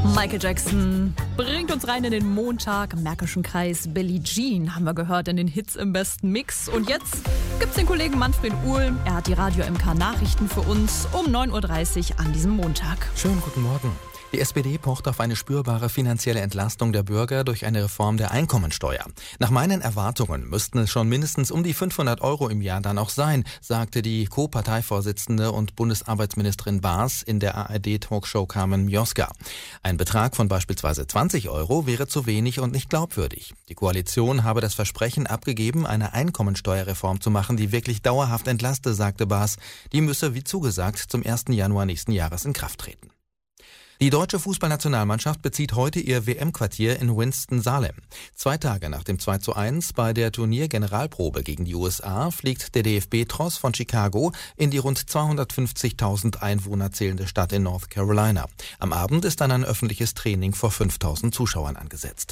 Michael Jackson bringt uns rein in den Montag. Im Märkischen Kreis Billie Jean haben wir gehört in den Hits im besten Mix. Und jetzt gibt's den Kollegen Manfred Uhl. Er hat die Radio MK Nachrichten für uns um 9.30 Uhr an diesem Montag. Schönen guten Morgen. Die SPD pocht auf eine spürbare finanzielle Entlastung der Bürger durch eine Reform der Einkommensteuer. Nach meinen Erwartungen müssten es schon mindestens um die 500 € im Jahr dann auch sein, sagte die Co-Parteivorsitzende und Bundesarbeitsministerin Baas in der ARD-Talkshow Carmen Mioska. Ein Betrag von beispielsweise 20 € wäre zu wenig und nicht glaubwürdig. Die Koalition habe das Versprechen abgegeben, eine Einkommensteuerreform zu machen, die wirklich dauerhaft entlaste, sagte Baas. Die müsse, wie zugesagt, zum 1. Januar nächsten Jahres in Kraft treten. Die deutsche Fußballnationalmannschaft bezieht heute ihr WM-Quartier in Winston-Salem. 2 Tage nach dem 2:1 bei der Turniergeneralprobe gegen die USA fliegt der DFB-Tross von Chicago in die rund 250.000 Einwohner zählende Stadt in North Carolina. Am Abend ist dann ein öffentliches Training vor 5.000 Zuschauern angesetzt.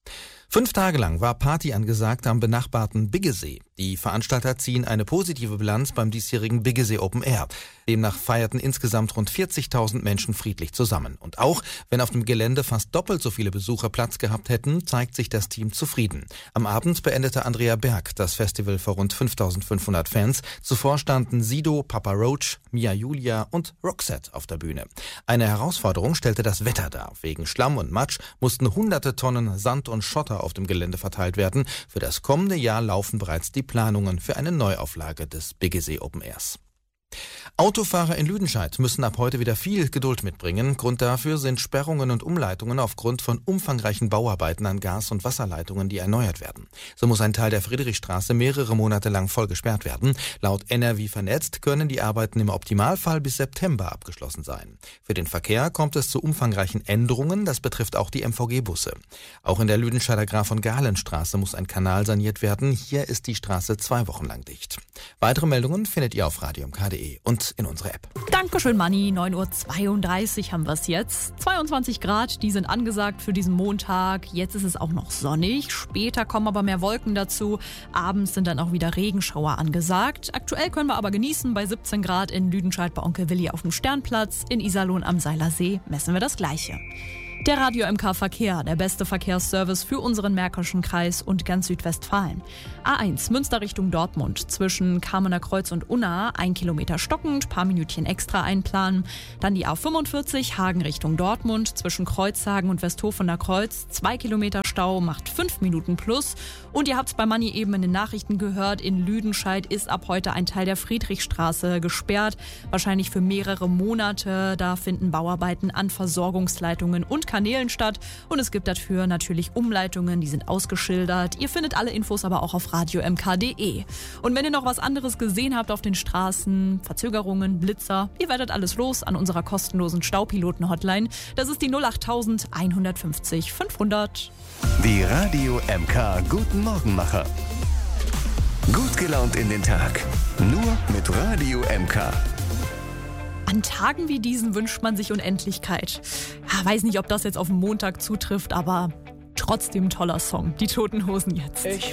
5 Tage lang war Party angesagt am benachbarten Biggesee. Die Veranstalter ziehen eine positive Bilanz beim diesjährigen Biggesee Open Air. Demnach feierten insgesamt rund 40.000 Menschen friedlich zusammen. Und auch wenn auf dem Gelände fast doppelt so viele Besucher Platz gehabt hätten, zeigt sich das Team zufrieden. Am Abend beendete Andrea Berg das Festival vor rund 5.500 Fans. Zuvor standen Sido, Papa Roach, Mia Julia und Roxette auf der Bühne. Eine Herausforderung stellte das Wetter dar. Wegen Schlamm und Matsch mussten hunderte Tonnen Sand und Schotter auf dem Gelände verteilt werden. Für das kommende Jahr laufen bereits die Planungen für eine Neuauflage des Biggesee Open Airs. Autofahrer in Lüdenscheid müssen ab heute wieder viel Geduld mitbringen. Grund dafür sind Sperrungen und Umleitungen aufgrund von umfangreichen Bauarbeiten an Gas- und Wasserleitungen, die erneuert werden. So muss ein Teil der Friedrichstraße mehrere Monate lang voll gesperrt werden. Laut NRW Vernetzt können die Arbeiten im Optimalfall bis September abgeschlossen sein. Für den Verkehr kommt es zu umfangreichen Änderungen. Das betrifft auch die MVG-Busse. Auch in der Lüdenscheider Graf-von-Galen-Straße muss ein Kanal saniert werden. Hier ist die Straße 2 Wochen lang dicht. Weitere Meldungen findet ihr auf radiomk.de und in unserer App. Dankeschön, Manni. 9.32 Uhr haben wir es jetzt. 22 Grad, die sind angesagt für diesen Montag. Jetzt ist es auch noch sonnig. Später kommen aber mehr Wolken dazu. Abends sind dann auch wieder Regenschauer angesagt. Aktuell können wir aber genießen bei 17 Grad in Lüdenscheid bei Onkel Willi auf dem Sternplatz. In Iserlohn am Seiler See messen wir das Gleiche. Der Radio MK Verkehr, der beste Verkehrsservice für unseren Märkischen Kreis und ganz Südwestfalen. A1 Münster Richtung Dortmund zwischen Kamener Kreuz und Unna 1 Kilometer stockend, paar Minütchen extra einplanen. Dann die A45 Hagen Richtung Dortmund zwischen Kreuzhagen und Westhofener Kreuz 2 Kilometer Stau, macht 5 Minuten plus. Und ihr habt es bei Manni eben in den Nachrichten gehört, in Lüdenscheid ist ab heute ein Teil der Friedrichstraße gesperrt, wahrscheinlich für mehrere Monate. Da finden Bauarbeiten an Versorgungsleitungen und Kanälen statt und es gibt dafür natürlich Umleitungen, die sind ausgeschildert. Ihr findet alle Infos aber auch auf radiomk.de. Und wenn ihr noch was anderes gesehen habt auf den Straßen, Verzögerungen, Blitzer, ihr werdet alles los an unserer kostenlosen Staupiloten-Hotline. Das ist die 08000 150 500. Die Radio MK Guten Morgenmacher. Gut gelaunt in den Tag. Nur mit Radio MK. An Tagen wie diesen wünscht man sich Unendlichkeit. Ja, weiß nicht, ob das jetzt auf den Montag zutrifft, aber trotzdem toller Song. Die Toten Hosen jetzt.